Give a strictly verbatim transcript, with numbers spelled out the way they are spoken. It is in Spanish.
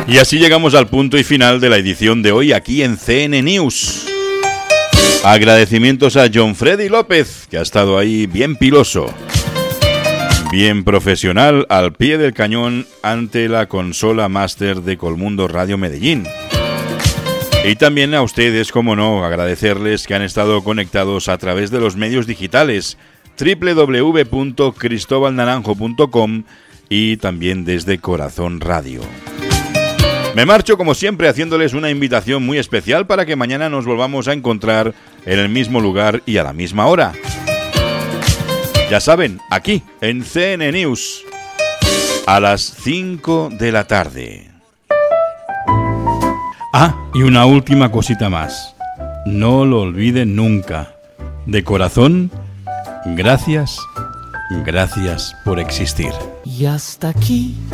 Y así llegamos al punto y final de la edición de hoy aquí en C N News. Agradecimientos a John Freddy López, que ha estado ahí bien piloso, bien profesional, al pie del cañón ante la consola máster de Colmundo Radio Medellín. Y también a ustedes, como no, agradecerles que han estado conectados a través de los medios digitales doble u doble u doble u punto cristóbal naranjo punto com y también desde Corazón Radio. Me marcho como siempre haciéndoles una invitación muy especial para que mañana nos volvamos a encontrar en el mismo lugar y a la misma hora. Ya saben, aquí en C N News, a las cinco de la tarde. Ah, y una última cosita más. No lo olviden nunca. De corazón, gracias, gracias por existir. Y hasta aquí